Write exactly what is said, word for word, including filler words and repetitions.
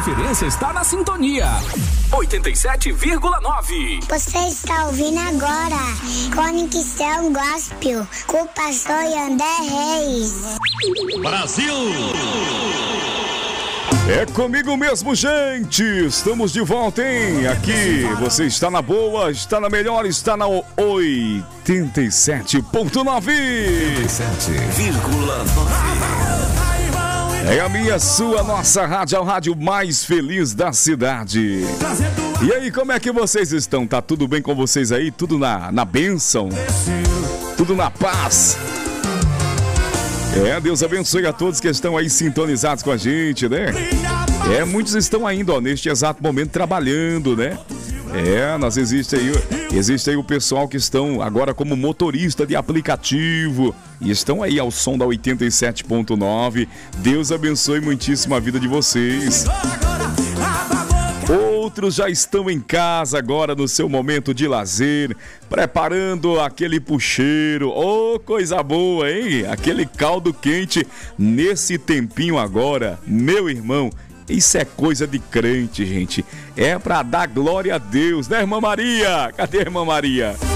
preferência está na sintonia. oitenta e sete vírgula nove. Você está ouvindo agora Conexão Gospel com o pastor André Reis. Brasil! É comigo mesmo, gente! Estamos de volta, hein? Aqui, você está na boa, está na melhor, está na oitenta e sete ponto nove. oitenta e sete vírgula nove. É a minha, sua, nossa rádio, a rádio mais feliz da cidade. E aí, como é que vocês estão? Tá tudo bem com vocês aí? Tudo na, na bênção? Tudo na paz? É, Deus abençoe a todos que estão aí sintonizados com a gente, né? É, muitos estão ainda, ó, neste exato momento trabalhando, né? É, nós existe aí, existe aí o pessoal que estão agora como motorista de aplicativo e estão aí ao som da oitenta e sete ponto nove. Deus abençoe muitíssimo a vida de vocês. Outros já estão em casa agora no seu momento de lazer, preparando aquele pucheiro. Oh, coisa boa, hein? Aquele caldo quente nesse tempinho agora, meu irmão. Isso é coisa de crente, gente. É pra dar glória a Deus, né, irmã Maria? Cadê a irmã Maria?